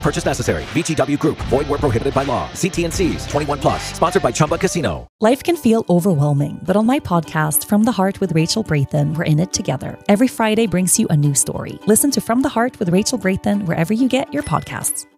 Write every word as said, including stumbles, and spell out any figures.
Purchase necessary. V G W Group. Void where prohibited by law. See T and C's. twenty-one plus. Sponsored by Chumba Casino. Life can feel overwhelming, but on my podcast, From the Heart with Rachel Brathen, we're in it together. Every Friday brings you a new story. Listen to From the Heart with Rachel Brathen wherever you get your podcasts.